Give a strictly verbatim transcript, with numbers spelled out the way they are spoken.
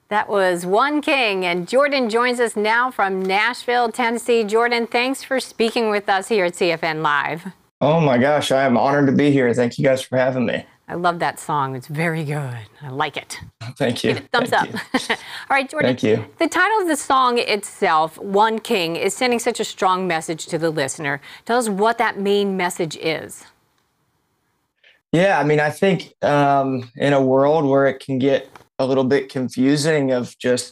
That was One King, and Jordan joins us now from Nashville, Tennessee. Jordan, thanks for speaking with us here at C F N Live. Oh my gosh, I am honored to be here. Thank you guys for having me. I love that song. It's very good. I like it. Thank you. Give it thumbs Thank up. you. All right, Jordan. Thank you. The title of the song itself, One King, is sending such a strong message to the listener. Tell us what that main message is. Yeah, I mean, I think um, in a world where it can get a little bit confusing of just